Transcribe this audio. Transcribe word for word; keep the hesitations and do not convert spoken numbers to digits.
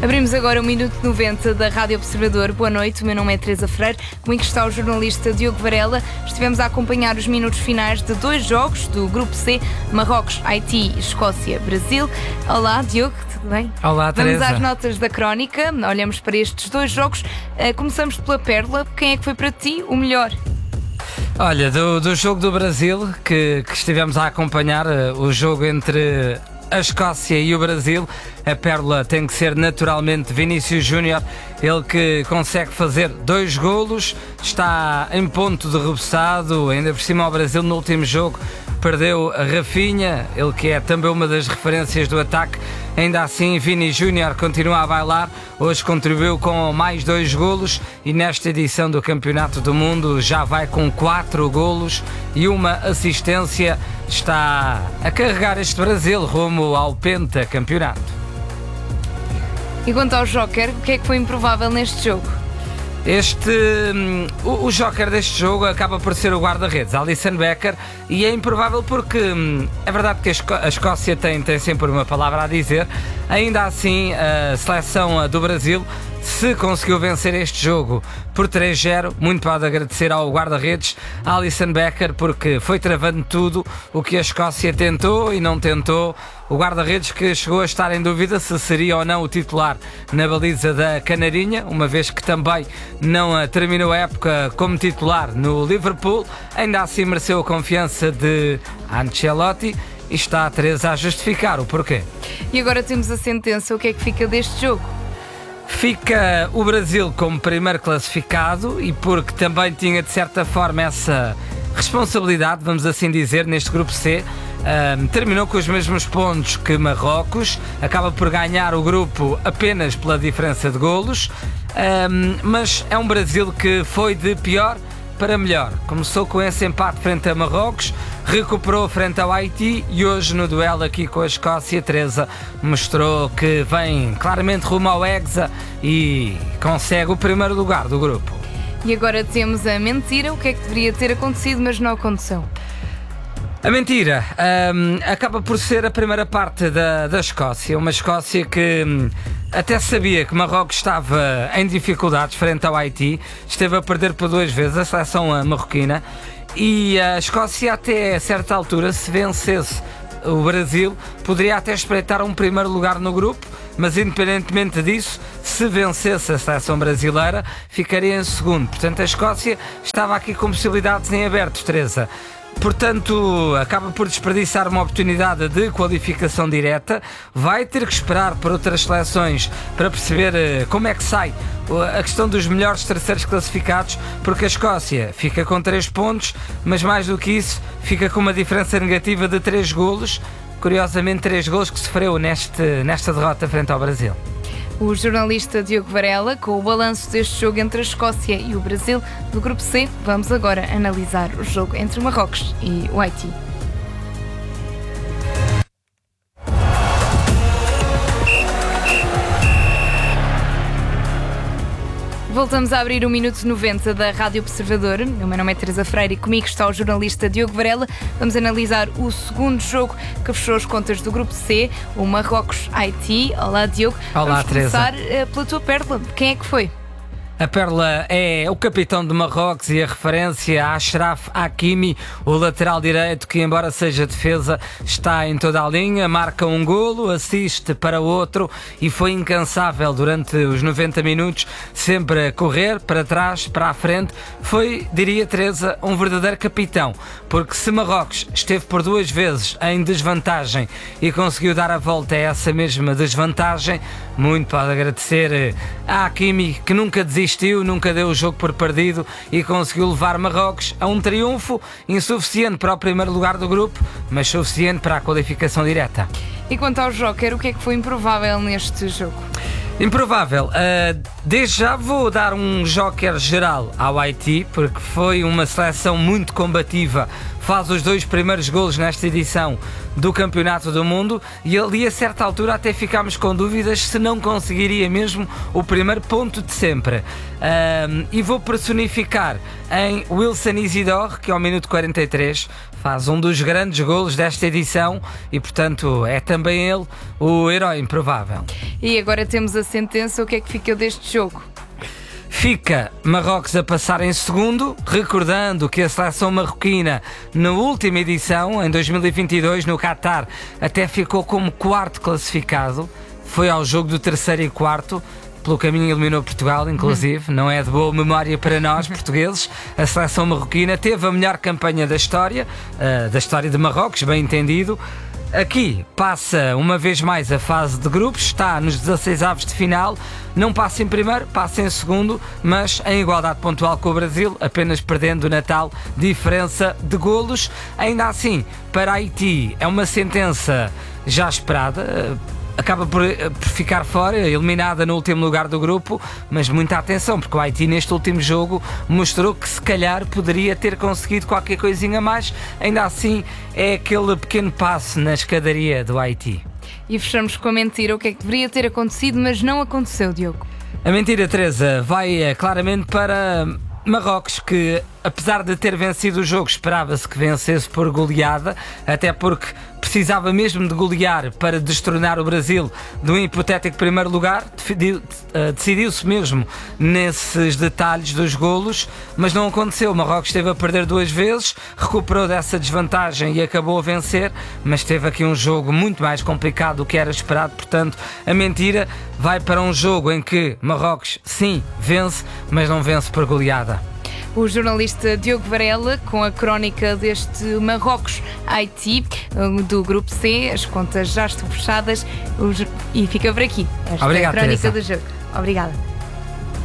Abrimos agora o Minuto noventa da Rádio Observador. Boa noite, o meu nome é Teresa Freire. Comigo está o jornalista Diogo Varela. Estivemos a acompanhar os minutos finais de dois jogos do Grupo C, Marrocos, Haiti, Escócia, Brasil. Olá, Diogo, tudo bem? Olá, Teresa. Vamos às notas da crónica. Olhamos para estes dois jogos. Começamos pela Pérola. Quem é que foi para ti o melhor? Olha, do, do jogo do Brasil, que, que estivemos a acompanhar, o jogo entre a Escócia e o Brasil, a pérola tem que ser naturalmente Vinícius Júnior, ele que consegue fazer dois golos, está em ponto de rebuçado, ainda por cima o Brasil no último jogo perdeu a Rafinha, ele que é também uma das referências do ataque. Ainda assim, Vini Júnior continua a bailar, hoje contribuiu com mais dois golos e nesta edição do Campeonato do Mundo já vai com quatro golos e uma assistência. Está a carregar este Brasil rumo ao pentacampeonato. E quanto ao Joker, o que é que foi improvável neste jogo? Este, um, o, o joker deste jogo acaba por ser o guarda-redes, Alisson Becker, e é improvável porque um, é verdade que a, Esco a Escócia tem, tem sempre uma palavra a dizer. Ainda assim, a seleção do Brasil, se conseguiu vencer este jogo por três a zero, muito pode agradecer ao guarda-redes Alisson Becker, porque foi travando tudo o que a Escócia tentou e não tentou. O guarda-redes que chegou a estar em dúvida se seria ou não o titular na baliza da Canarinha, uma vez que também não terminou a época como titular no Liverpool. Ainda assim mereceu a confiança de Ancelotti e está a Teresa a justificar o porquê. E agora temos a sentença, o que é que fica deste jogo? Fica o Brasil como primeiro classificado e porque também tinha de certa forma essa responsabilidade, vamos assim dizer, neste grupo C. Um, terminou com os mesmos pontos que Marrocos, acaba por ganhar o grupo apenas pela diferença de golos, um, mas é um Brasil que foi de pior para melhor. Começou com esse empate frente a Marrocos, recuperou frente ao Haiti e hoje no duelo aqui com a Escócia, Teresa mostrou que vem claramente rumo ao Hexa e consegue o primeiro lugar do grupo. E agora temos a mentira, o que é que deveria ter acontecido mas não aconteceu? A mentira um, acaba por ser a primeira parte da, da Escócia, uma Escócia que um, até sabia que Marrocos estava em dificuldades frente ao Haiti, esteve a perder por duas vezes a seleção marroquina e a Escócia até a certa altura, se vencesse o Brasil, poderia até espreitar um primeiro lugar no grupo, mas independentemente disso, se vencesse a seleção brasileira, ficaria em segundo. Portanto, a Escócia estava aqui com possibilidades em aberto, Teresa. Portanto, acaba por desperdiçar uma oportunidade de qualificação direta. Vai ter que esperar por outras seleções para perceber como é que sai a questão dos melhores terceiros classificados, porque a Escócia fica com três pontos, mas mais do que isso, fica com uma diferença negativa de três golos. Curiosamente, três golos que sofreu neste, nesta derrota frente ao Brasil. O jornalista Diogo Varela, com o balanço deste jogo entre a Escócia e o Brasil do Grupo C. Vamos agora analisar o jogo entre o Marrocos e o Haiti. Voltamos a abrir o Minuto noventa da Rádio Observador. O meu nome é Teresa Freire e comigo está o jornalista Diogo Varela. Vamos analisar o segundo jogo que fechou as contas do Grupo C, o Marrocos-Haiti. Olá, Diogo. Olá, Vamos começar Teresa. pela tua pérola. Quem é que foi? A pérola é o capitão de Marrocos e a referência a Achraf Hakimi, o lateral direito que, embora seja defesa, está em toda a linha, marca um golo, assiste para outro e foi incansável durante os noventa minutos, sempre a correr para trás, para a frente. Foi, diria Teresa, um verdadeiro capitão, porque se Marrocos esteve por duas vezes em desvantagem e conseguiu dar a volta a essa mesma desvantagem, muito pode agradecer a Hakimi, que nunca desistiu, nunca deu o jogo por perdido e conseguiu levar Marrocos a um triunfo insuficiente para o primeiro lugar do grupo, mas suficiente para a qualificação direta. E quanto ao Joker, o que é que foi improvável neste jogo? Improvável. Uh, desde já vou dar um joker geral ao Haiti, porque foi uma seleção muito combativa, faz os dois primeiros golos nesta edição do Campeonato do Mundo e ali a certa altura até ficámos com dúvidas se não conseguiria mesmo o primeiro ponto de sempre. Uh, e vou personificar em Wilson Isidore, que ao minuto quarenta e três faz um dos grandes golos desta edição e, portanto, é também ele o herói improvável. E agora temos a sentença, o que é que fica deste jogo? Fica Marrocos a passar em segundo, recordando que a seleção marroquina na última edição, em dois mil e vinte e dois, no Qatar, até ficou como quarto classificado, foi ao jogo do terceiro e quarto, pelo caminho eliminou Portugal, inclusive, não é de boa memória para nós, portugueses. A seleção marroquina teve a melhor campanha da história, uh, da história de Marrocos, bem entendido. Aqui passa uma vez mais a fase de grupos, está nos dezasseis avos de final, não passa em primeiro, passa em segundo, mas em igualdade pontual com o Brasil, apenas perdendo na tal diferença de golos. Ainda assim, para Haiti é uma sentença já esperada, acaba por, por ficar fora, eliminada no último lugar do grupo, mas muita atenção, porque o Haiti neste último jogo mostrou que se calhar poderia ter conseguido qualquer coisinha a mais. Ainda assim é aquele pequeno passo na escadaria do Haiti. E fechamos com a mentira, o que é que deveria ter acontecido, mas não aconteceu, Diogo? A mentira, Teresa, vai é, claramente para Marrocos, que apesar de ter vencido o jogo, esperava-se que vencesse por goleada, até porque precisava mesmo de golear para destronar o Brasil do hipotético primeiro lugar. Decidiu-se mesmo nesses detalhes dos golos, mas não aconteceu. O Marrocos esteve a perder duas vezes, recuperou dessa desvantagem e acabou a vencer, mas teve aqui um jogo muito mais complicado do que era esperado. Portanto, a mentira vai para um jogo em que Marrocos, sim, vence, mas não vence por goleada. O jornalista Diogo Varela, com a crónica deste Marrocos-Haiti, do Grupo C. As contas já estão fechadas e fica por aqui esta Obrigado, crónica Teresa. do jogo. Obrigada.